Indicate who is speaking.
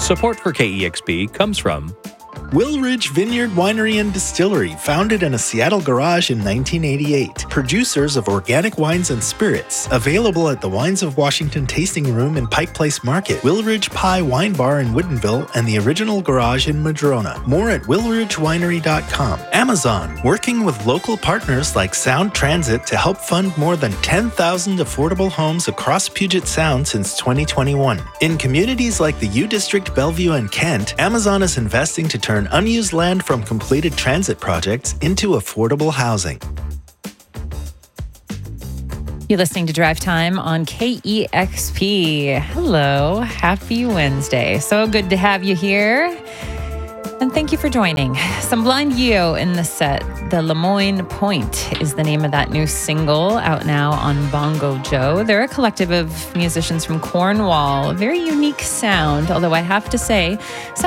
Speaker 1: Support for KEXP comes from
Speaker 2: Wilridge Vineyard Winery and Distillery, founded in a Seattle garage in 1988. Producers of organic wines and spirits. Available at the Wines of Washington Tasting Room in Pike Place Market, Wilridge Pie Wine Bar in Woodinville, and the original garage in Madrona. More at wilridgewinery.com. Amazon, working with local partners like Sound Transit to help fund more than 10,000 affordable homes across Puget Sound since 2021. In communities like the U District, Bellevue, and Kent, Amazon is investing to turn unused land from completed transit projects into affordable housing.
Speaker 3: You're listening to Drive Time on KEXP. Hello, happy Wednesday. So good to have you here. And thank you for joining. Some Blind Yo in the set. The Lemoyne Point is the name of that new single out now on Bongo Joe. They're a collective of musicians from Cornwall. A very unique sound, although I have to say,